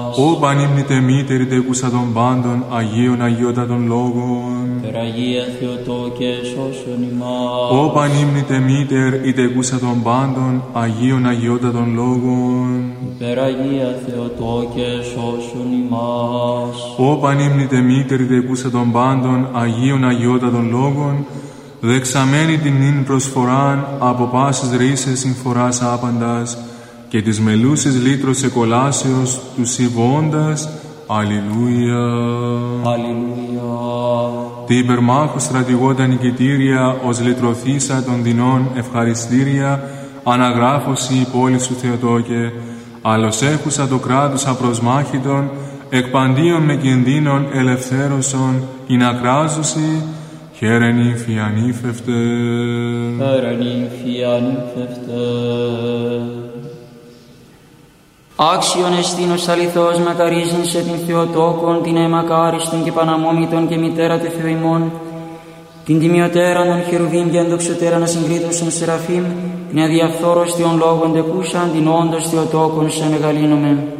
Ω πανύμνητε μήτερη τεκούσα των πάντων, Αγίων Αγιότατων Λόγων. Υπεραγία Θεοτόκε, σώσον ημάς. Ω πανύμνητε μήτερ η τεκούσα των πάντων, Αγίων Αγιότατων Λόγων. Υπεραγία Θεοτόκε, σώσον ημάς. Ω πανύμνητε μήτερη τεκούσα των πάντων, Αγίων Αγιότατων Λόγων, δεξαμένη την νυν προσφοράν από πάσης ρίσες συμφοράς άπαντας και της μελούσης λύτρος εκολάσεως του συμβώντας. Αλληλούια. Αλληλούια. Τη υπερμάχου στρατηγώτα νικητήρια ως λυτρωθήσα των δεινών ευχαριστήρια αναγράφωση η πόλη σου Θεοτόκε, άλλος έχουσα το κράτος απροσμάχητον εκπαντίον με κινδύνων ελευθέρωσον ειν ακράζωση. Χαίρε νύμφη ανήφευτε. Χαίρε νύμφη ανήφευτε. Άξιον εστίνος αληθώς μακαρίζειν σε την Θεοτόκον, την αιμακάριστον και παναμόμητον και μητέρα του Θεού ημών, την τιμιωτέραν των χερουβίμ και ενδοξωτέραν ασυγκρίτωσον Σεραφείμ, την αδιαφθόρος Θεόν λόγων τεκούσαν, την όντως Θεοτόκον σε μεγαλύνομεν.